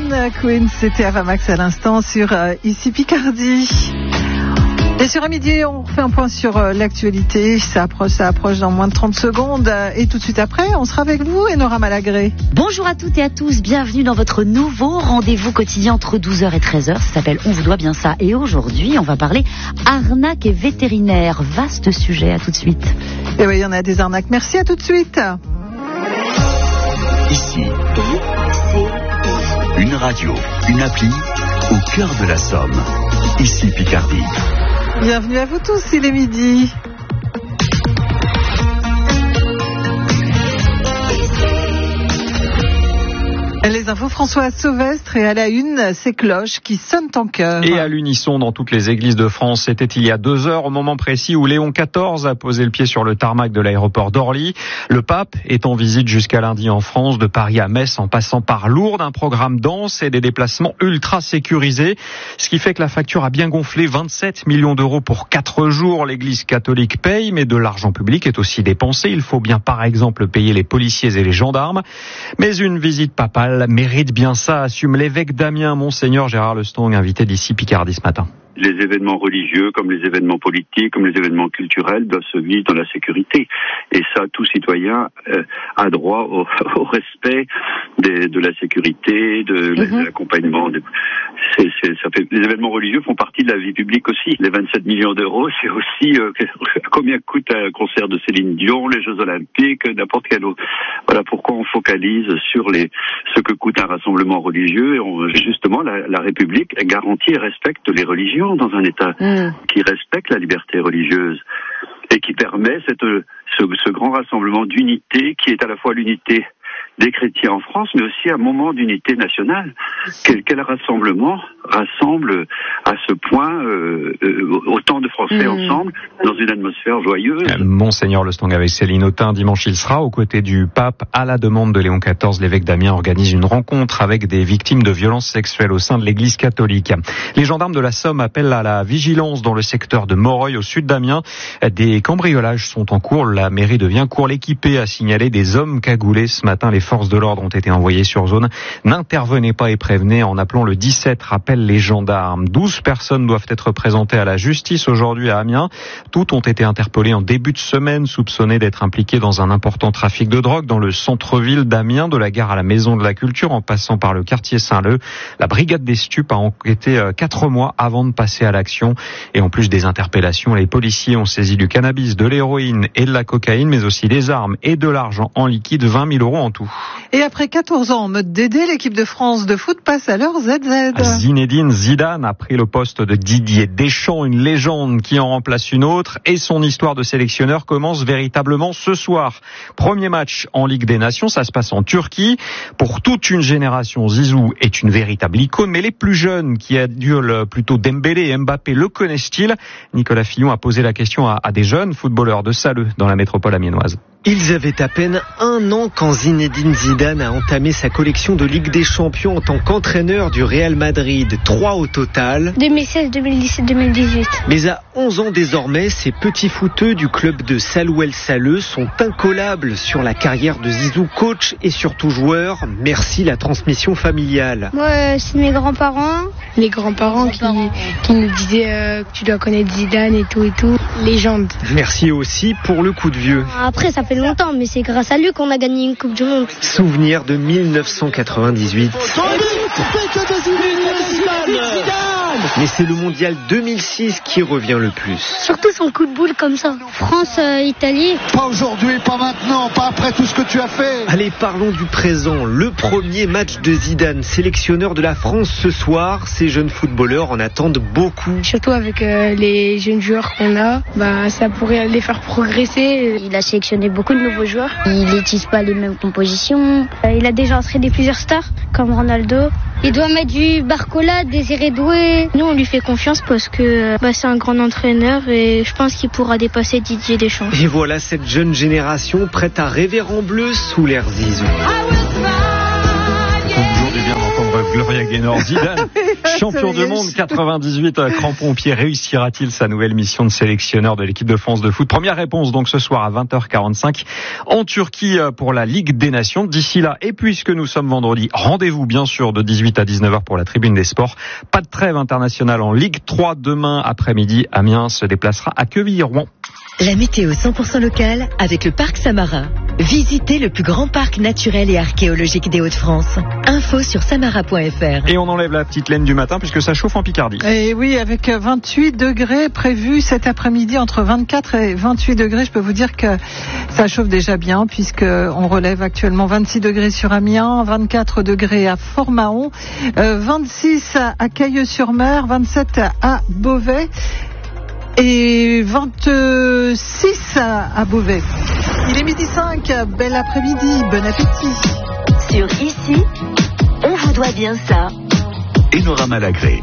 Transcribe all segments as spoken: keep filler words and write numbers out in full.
Queen, c'était Avamax à l'instant sur euh, Ici Picardie. Et sur un midi, on fait un point sur euh, l'actualité. Ça approche, ça approche dans moins de trente secondes. Et tout de suite après, on sera avec vous, Enora Malagré. Bonjour à toutes et à tous. Bienvenue dans votre nouveau rendez-vous quotidien entre douze heures et treize heures. Ça s'appelle On vous doit bien ça. Et aujourd'hui, on va parler arnaque et vétérinaire. Vaste sujet. À tout de suite. Et oui, il y en a des arnaques. Merci, à tout de suite. Ici, une radio, une appli au cœur de la Somme. Ici Picardie. Bienvenue à vous tous, il est midi. Les infos, François Sauvestre, et à la une, ces cloches qui sonnent en chœur. Et à l'unisson dans toutes les églises de France. C'était il y a deux heures, au moment précis où Léon quatorze a posé le pied sur le tarmac de l'aéroport d'Orly. Le pape est en visite jusqu'à lundi en France, de Paris à Metz, en passant par Lourdes. Un programme dense et des déplacements ultra sécurisés. Ce qui fait que la facture a bien gonflé, vingt-sept millions d'euros pour quatre jours. L'église catholique paye, mais de l'argent public est aussi dépensé. Il faut bien, par exemple, payer les policiers et les gendarmes. Mais une visite papale mérite bien ça, assume l'évêque d'Amiens, Monseigneur Gérard Lestong, invité d'Ici Picardie ce matin. Les événements religieux, comme les événements politiques, comme les événements culturels, doivent se vivre dans la sécurité. Et ça, tout citoyen euh, a droit au, au respect des, de la sécurité, de, mm-hmm. de l'accompagnement. De, c'est, c'est, ça fait, les événements religieux font partie de la vie publique aussi. Les vingt-sept millions d'euros, c'est aussi euh, combien coûte un concert de Céline Dion, les Jeux Olympiques, n'importe quel autre. Voilà pourquoi on focalise sur les ce que coûte un rassemblement religieux. Et on, justement, la, la République garantit et respecte les religions dans un État mmh. qui respecte la liberté religieuse et qui permet cette, ce, ce grand rassemblement d'unité qui est à la fois l'unité des chrétiens en France, mais aussi un moment d'unité nationale. Quel, quel rassemblement rassemble à ce point euh, euh, autant de Français mmh. ensemble dans une atmosphère joyeuse. Monseigneur Lestong avec Céline Autain, dimanche il sera aux côtés du pape. À la demande de Léon quatorze, l'évêque d'Amiens organise une rencontre avec des victimes de violences sexuelles au sein de l'église catholique. Les gendarmes de la Somme appellent à la vigilance dans le secteur de Moreuil au sud d'Amiens. Des cambriolages sont en cours. La mairie de Viencourt, l'équipée, a signalé des hommes cagoulés ce matin. Les forces de l'ordre ont été envoyées sur zone. N'intervenez pas et prévenez en appelant le dix-sept, rappellent les gendarmes. douze personnes doivent être présentées à la justice aujourd'hui à Amiens. Toutes ont été interpellées en début de semaine, soupçonnées d'être impliquées dans un important trafic de drogue dans le centre-ville d'Amiens, de la gare à la Maison de la Culture, en passant par le quartier Saint-Leu. La brigade des stupes a enquêté quatre mois avant de passer à l'action. Et en plus des interpellations, les policiers ont saisi du cannabis, de l'héroïne et de la cocaïne, mais aussi des armes et de l'argent en liquide, vingt mille euros en tout. Et après quatorze ans en mode D D, l'équipe de France de foot passe à leur Z Z. Zinedine Zidane a pris le poste de Didier Deschamps, une légende qui en remplace une autre, et son histoire de sélectionneur commence véritablement ce soir. Premier match en Ligue des Nations, ça se passe en Turquie. Pour toute une génération, Zizou est une véritable icône, mais les plus jeunes qui adulent plutôt Dembélé et Mbappé le connaissent-ils? Nicolas Fillon a posé la question à, à des jeunes footballeurs de Salle dans la métropole amiénoise. Ils avaient à peine un an quand Zinedine Zidane a entamé sa collection de Ligue des Champions en tant qu'entraîneur du Real Madrid. Trois au total. deux mille seize, deux mille dix-sept, deux mille dix-huit. Mais à onze ans désormais, ces petits footeux du club de Salouel-Salleux sont incollables sur la carrière de Zizou, coach et surtout joueur. Merci la transmission familiale. Moi, c'est mes grands-parents. Les grands-parents qui, qui nous disaient euh, que tu dois connaître Zidane et tout et tout. Légende. Merci aussi pour le coup de vieux. Après, ça fait longtemps, mais c'est grâce à lui qu'on a gagné une Coupe du Monde. Souvenir de mille neuf cent quatre-vingt-dix-huit. Mais c'est le mondial deux mille six qui revient le plus. Surtout son coup de boule comme ça. France-Italie. Euh, pas aujourd'hui, pas maintenant, pas après tout ce que tu as fait. Allez, parlons du présent. Le premier match de Zidane, sélectionneur de la France ce soir. Ces jeunes footballeurs en attendent beaucoup. Surtout avec euh, les jeunes joueurs qu'on a, bah, ça pourrait les faire progresser. Il a sélectionné beaucoup de nouveaux joueurs. Il n'utilise pas les mêmes compositions. Euh, il a déjà entraîné plusieurs stars, comme Ronaldo. Il doit mettre du Barcola, Désiré Doué. Nous, on lui fait confiance parce que bah, c'est un grand entraîneur et je pense qu'il pourra dépasser Didier Deschamps. Et voilà cette jeune génération prête à rêver en bleu sous l'air Zizou. Toujours du bien d'entendre Gloria Gaynor Zidane, champion du monde quatre-vingt-dix-huit à crampon pied, réussira-t-il sa nouvelle mission de sélectionneur de l'équipe de France de foot? Première réponse donc ce soir à vingt heures quarante-cinq en Turquie pour la Ligue des Nations. D'ici là, et puisque nous sommes vendredi, rendez-vous bien sûr de dix-huit à dix-neuf heures pour la tribune des sports. Pas de trêve internationale en Ligue trois demain après-midi. Amiens se déplacera à Quevilly-Rouen. La météo cent pour cent locale avec le parc Samara. Visitez le plus grand parc naturel et archéologique des Hauts-de-France. Info sur samara point f r. Et on enlève la petite laine du matin puisque ça chauffe en Picardie. Et oui, avec vingt-huit degrés prévus cet après-midi, entre vingt-quatre et vingt-huit degrés, je peux vous dire que ça chauffe déjà bien puisque on relève actuellement vingt-six degrés sur Amiens, vingt-quatre degrés à Fort-Mahon, euh, vingt-six à Cailleux-sur-Mer, vingt-sept à Beauvais. Et vingt-six à Beauvais. Il est midi cinq, bel après-midi, bon appétit. Sur Ici, on vous doit bien ça. Enora Malagré.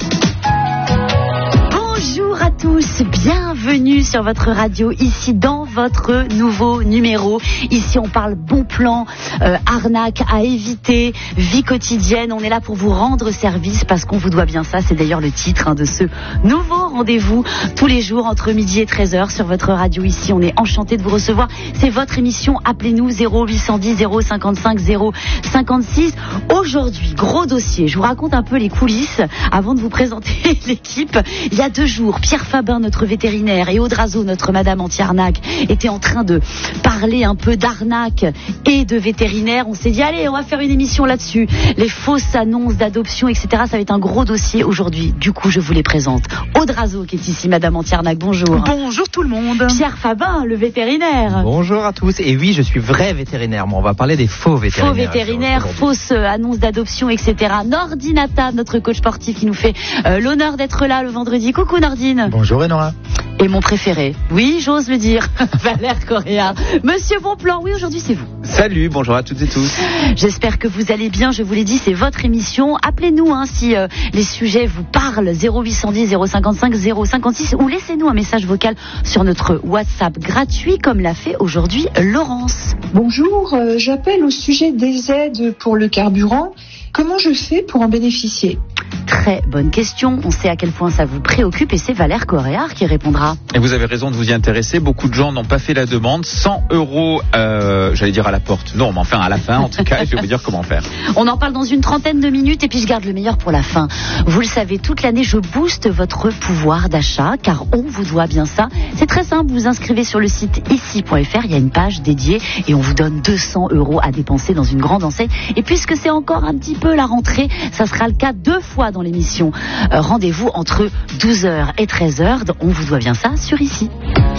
Bonjour à tous, bienvenue sur votre radio, ici dans votre nouveau numéro. Ici on parle bon plan, euh, arnaque à éviter, vie quotidienne. On est là pour vous rendre service parce qu'on vous doit bien ça. C'est d'ailleurs le titre hein, de ce nouveau rendez-vous tous les jours entre midi et treize heures sur votre radio. Ici on est enchanté de vous recevoir. C'est votre émission, appelez-nous zéro huit cent dix zéro cinquante-cinq zéro cinquante-six. Aujourd'hui, gros dossier, je vous raconte un peu les coulisses avant de vous présenter l'équipe. Il y a deux jours, Pierre Fabin, notre vétérinaire, et Aude Razo, notre madame anti-arnaque, étaient en train de parler un peu d'arnaque et de vétérinaire. On s'est dit, allez, on va faire une émission là-dessus. Les fausses annonces d'adoption, et cetera. Ça va être un gros dossier aujourd'hui. Du coup, je vous les présente. Aude Razo, qui est ici, madame anti-arnaque, bonjour. Bonjour tout le monde. Pierre Fabin, le vétérinaire. Bonjour à tous. Et oui, je suis vrai vétérinaire. Moi, on va parler des faux vétérinaires. Faux vétérinaires, fausses annonces d'adoption, et cetera. Nordinata, notre coach sportif, qui nous fait euh, l'honneur d'être là le vendredi. Coucou Nordine. Bonjour Enora. Et mon préféré, oui, j'ose le dire, Valère Correa. Monsieur Bonplan, oui, aujourd'hui c'est vous. Salut, bonjour à toutes et tous. J'espère que vous allez bien, je vous l'ai dit, c'est votre émission. Appelez-nous hein, si euh, les sujets vous parlent, zéro huit cent dix zéro cinquante-cinq zéro cinquante-six, ou laissez-nous un message vocal sur notre WhatsApp gratuit, comme l'a fait aujourd'hui Laurence. Bonjour, euh, j'appelle au sujet des aides pour le carburant. Comment je fais pour en bénéficier ? Très bonne question. On sait à quel point ça vous préoccupe et c'est Valère Correa qui répondra. Et vous avez raison de vous y intéresser. Beaucoup de gens n'ont pas fait la demande. cent euros, euh, j'allais dire à la porte. Non, mais enfin à la fin en tout cas. Je vais vous dire comment faire. On en parle dans une trentaine de minutes et puis je garde le meilleur pour la fin. Vous le savez, toute l'année je booste votre pouvoir d'achat car on vous doit bien ça. C'est très simple. Vous vous inscrivez sur le site ici point f r. Il y a une page dédiée et on vous donne deux cents euros à dépenser dans une grande enseigne. Et puisque c'est encore un petit peu la rentrée, ça sera le cas deux fois dans l'émission. Euh, rendez-vous entre douze heures et treize heures. On vous doit bien ça sur Ici.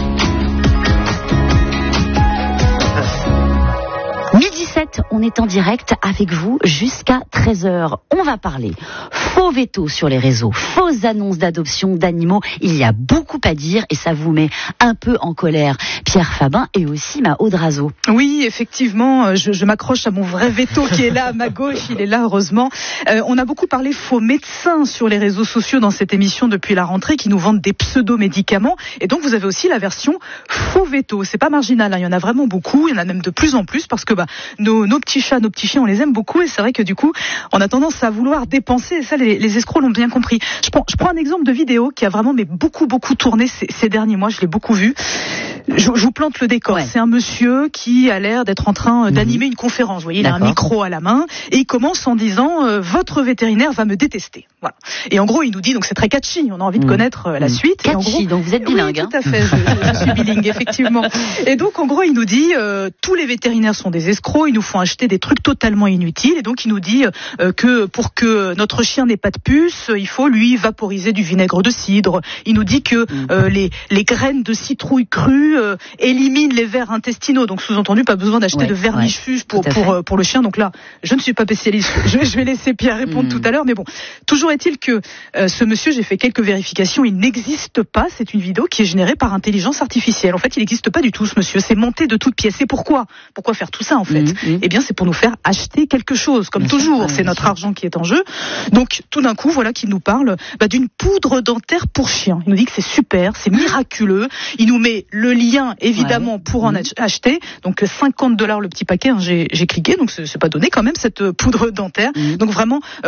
Midi sept, on est en direct avec vous jusqu'à treize heures. On va parler faux veto sur les réseaux, fausses annonces d'adoption d'animaux. Il y a beaucoup à dire et ça vous met un peu en colère. Pierre Fabin et aussi ma Aude Razo. Oui, effectivement, je, je m'accroche à mon vrai veto qui est là à ma gauche. Il est là, heureusement. Euh, on a beaucoup parlé faux médecins sur les réseaux sociaux dans cette émission depuis la rentrée qui nous vendent des pseudo-médicaments. Et donc, vous avez aussi la version faux veto. C'est pas marginal, hein. Il y en a vraiment beaucoup. Il y en a même de plus en plus parce que bah, nos, nos petits chats, nos petits chiens, on les aime beaucoup. Et c'est vrai que du coup, on a tendance à vouloir dépenser. Et ça, les, les escrocs l'ont bien compris. Je prends, je prends un exemple de vidéo qui a vraiment mais beaucoup, beaucoup tourné ces, ces derniers mois. Je l'ai beaucoup vu. Je, je vous plante le décor. Ouais. C'est un monsieur qui a l'air d'être en train d'animer mmh. une conférence. Vous voyez, il D'accord. a un micro à la main et il commence en disant euh, votre vétérinaire va me détester. Voilà. Et en gros, il nous dit donc c'est très catchy. On a envie de mmh. connaître euh, la mmh. suite. Catchy. Et en gros, donc vous êtes bilingue. Oui, tout à fait. Je, je, je suis bilingue effectivement. Et donc en gros, il nous dit euh, tous les vétérinaires sont des escrocs. Ils nous font acheter des trucs totalement inutiles. Et donc il nous dit euh, que pour que notre chien n'ait pas de puce, il faut lui vaporiser du vinaigre de cidre. Il nous dit que euh, les les graines de citrouille crues euh, éliminent les vers intestinaux, donc sous-entendu pas besoin d'acheter ouais, de vermifuge ouais, pour pour euh, pour le chien. Donc là, je ne suis pas spécialiste. Je, je vais laisser Pierre répondre mmh. tout à l'heure, mais bon, toujours est-il que euh, ce monsieur, j'ai fait quelques vérifications, il n'existe pas. C'est une vidéo qui est générée par intelligence artificielle. En fait, il n'existe pas du tout, ce monsieur. C'est monté de toutes pièces. Et pourquoi Pourquoi faire tout ça en fait mmh, mmh. Eh bien, c'est pour nous faire acheter quelque chose, comme bien toujours. Sûr, c'est notre sûr. argent qui est en jeu. Donc, tout d'un coup, voilà qu'il nous parle bah, d'une poudre dentaire pour chien. Il nous dit que c'est super, c'est miraculeux. Il nous met le lien évidemment. Ouais. pour en mmh. acheter, donc cinquante dollars le petit paquet, hein, j'ai, j'ai cliqué, donc c'est, c'est pas donné quand même cette poudre dentaire, mmh. donc vraiment